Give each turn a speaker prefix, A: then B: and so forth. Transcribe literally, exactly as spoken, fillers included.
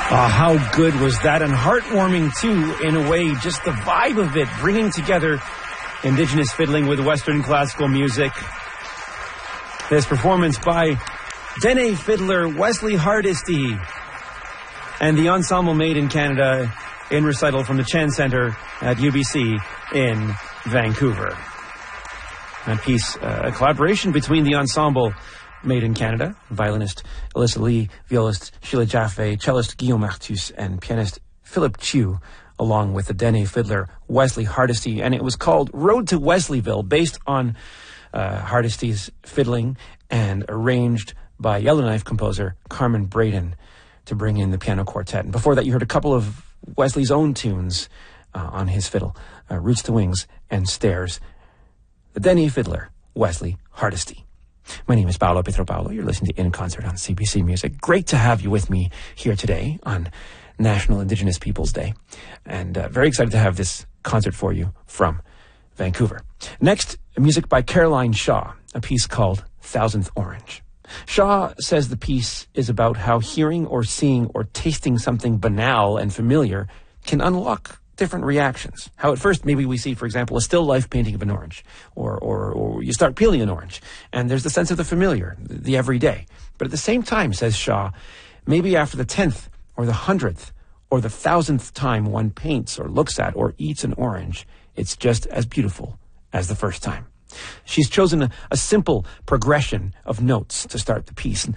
A: Uh, how good was that? And heartwarming, too, in a way. Just the vibe of it, bringing together Indigenous fiddling with Western classical music. This performance by Dene fiddler Wesley Hardesty and the ensemble made in Canada in recital from the Chen Centre at U B C in Vancouver. A piece, uh, a collaboration between the ensemble made in Canada, violinist Alyssa Lee, violist Sheila Jaffe, cellist Guillaume Artus, and pianist Philip Chu, along with the Dene fiddler Wesley Hardesty. And it was called Road to Wesleyville, based on uh, Hardesty's fiddling and arranged by Yellowknife composer Carmen Braden to bring in the piano quartet. And before that, you heard a couple of Wesley's own tunes uh, on his fiddle, uh, Roots to Wings and Stairs. The Dene fiddler, Wesley Hardesty. My name is Paolo Pietropaulo. You're listening to In Concert on C B C Music. Great to have you with me here today on National Indigenous Peoples Day. And uh, very excited to have this concert for you from Vancouver. Next, music by Caroline Shaw, a piece called Thousandth Orange. Shaw says the piece is about how hearing or seeing or tasting something banal and familiar can unlock different reactions. How at first maybe we see, for example, a still life painting of an orange, or, or, or you start peeling an orange, and there's the sense of the familiar, the everyday. But at the same time, says Shaw, maybe after the tenth or the hundredth or the thousandth time one paints or looks at or eats an orange, it's just as beautiful as the first time. She's chosen a, a simple progression of notes to start the piece.